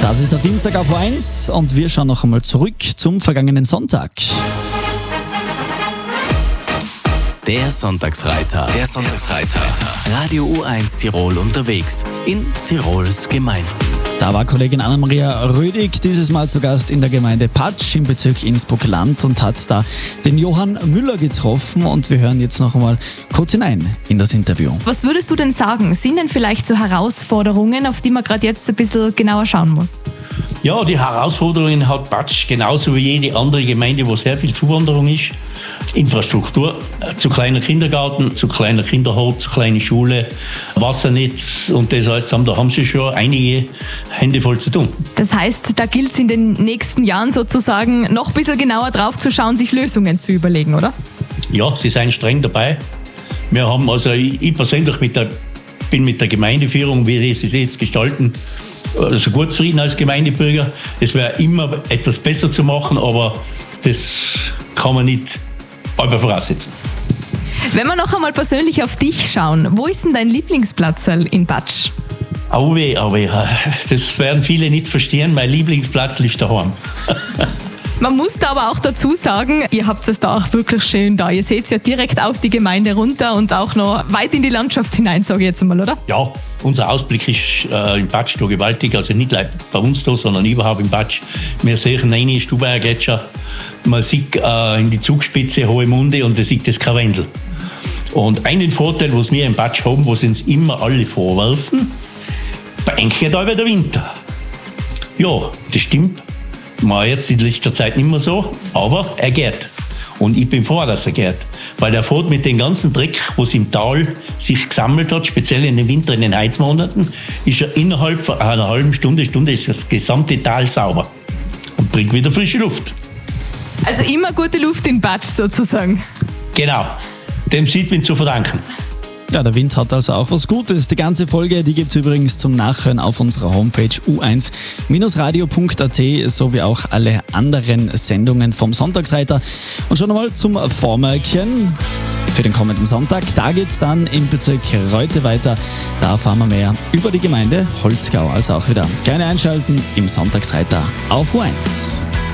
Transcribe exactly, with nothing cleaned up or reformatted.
Das ist der Dienstag auf U eins und wir schauen noch einmal zurück zum vergangenen Sonntag. Der Sonntagsreiter. Der Sonntagsreiter. Radio U eins Tirol unterwegs in Tirols Gemeinden. Da war Kollegin Anna-Maria Rödig dieses Mal zu Gast in der Gemeinde Patsch im Bezirk Innsbruck-Land und hat da den Johann Müller getroffen und wir hören jetzt noch einmal kurz hinein in das Interview. Was würdest du denn sagen? Sind denn vielleicht so Herausforderungen, auf die man gerade jetzt ein bisschen genauer schauen muss? Ja, die Herausforderungen hat Patsch genauso wie jede andere Gemeinde, wo sehr viel Zuwanderung ist. Infrastruktur, zu kleiner Kindergarten, zu kleiner Kinderhort, zu kleiner Schule, Wassernetz und das heißt, da haben sie schon einige Hände voll zu tun. Das heißt, da gilt es in den nächsten Jahren sozusagen noch ein bisschen genauer drauf zu schauen, sich Lösungen zu überlegen, oder? Ja, sie sind streng dabei. Wir haben also, ich, ich persönlich mit der, bin mit der Gemeindeführung, wie sie es jetzt gestalten, also gut zufrieden als Gemeindebürger. Es wäre immer etwas besser zu machen, aber das kann man nicht aber voraussetzen. Wenn wir noch einmal persönlich auf dich schauen, wo ist denn dein Lieblingsplatz in Patsch? Oh weh, oh weh, das werden viele nicht verstehen, mein Lieblingsplatz liegt daheim. Man muss da aber auch dazu sagen, ihr habt es da auch wirklich schön da. Ihr seht ja direkt auf die Gemeinde runter und auch noch weit in die Landschaft hinein, sage ich jetzt einmal, oder? Ja, unser Ausblick ist äh, im Patsch da gewaltig, also nicht bei uns da, sondern überhaupt im Patsch. Wir sehen rein in den Stubaier Gletscher, man sieht äh, in die Zugspitze Hohe Munde und man sieht das Karwendel. Und einen Vorteil, was wir im Patsch haben, was uns immer alle vorwerfen, bei Enke da über der Winter. Ja, das stimmt. Mal jetzt in letzter Zeit nicht mehr so, aber er geht. Und ich bin froh, dass er geht. Weil er fährt mit dem ganzen Dreck, was im Tal sich gesammelt hat, speziell in den Winter, in den Heizmonaten, ist er innerhalb von einer halben Stunde, Stunde ist das gesamte Tal sauber und bringt wieder frische Luft. Also immer gute Luft in Patsch sozusagen. Genau, dem Südwind zu verdanken. Ja, der Wind hat also auch was Gutes. Die ganze Folge, die gibt es übrigens zum Nachhören auf unserer Homepage u eins radio punkt a t sowie auch alle anderen Sendungen vom Sonntagsreiter. Und schon einmal zum Vormerken für den kommenden Sonntag. Da geht es dann im Bezirk Reute weiter. Da erfahren wir mehr über die Gemeinde Holzgau. Also auch wieder gerne einschalten im Sonntagsreiter auf U eins.